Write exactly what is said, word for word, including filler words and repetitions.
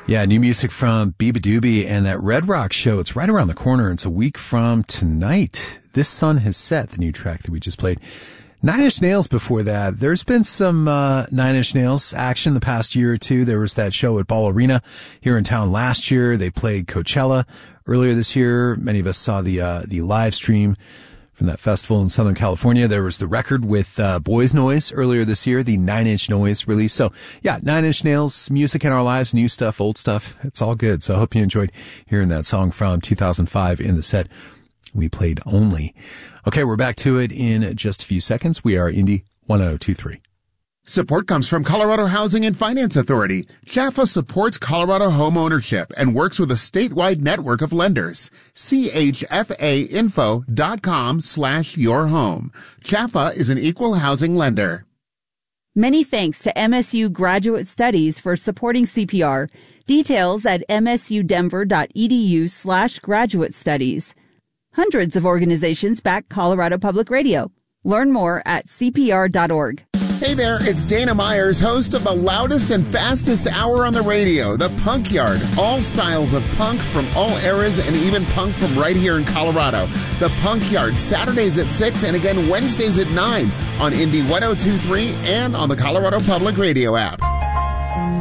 Yeah, new music from Biba Doobie and that Red Rock show. It's right around the corner. It's a week from tonight. This Sun Has Set, the new track that we just played. Nine Inch Nails before that. There's been some uh, Nine Inch Nails action the past year or two. There was that show at Ball Arena here in town last year. They played Coachella earlier this year. Many of us saw the uh, the live stream from that festival in Southern California. There was the record with uh, Boys Noise earlier this year, the Nine Inch Noise release. So yeah, Nine Inch Nails, music in our lives, new stuff, old stuff. It's all good. So I hope you enjoyed hearing that song from two thousand five in the set we played only. Okay, we're back to it in just a few seconds. We are Indy one oh two three. Support comes from Colorado Housing and Finance Authority. C H A F A supports Colorado home ownership and works with a statewide network of lenders. C H F A info dot com slash your home. C H A F A is an equal housing lender. Many thanks to M S U Graduate Studies for supporting C P R. Details at msudenver.edu slash graduate studies. Hundreds of organizations back Colorado Public Radio. Learn more at c p r dot org. Hey there, it's Dana Myers, host of the loudest and fastest hour on the radio, The Punk Yard. All styles of punk from all eras and even punk from right here in Colorado. The Punk Yard, Saturdays at six and again Wednesdays at nine on Indy one oh two three and on the Colorado Public Radio app.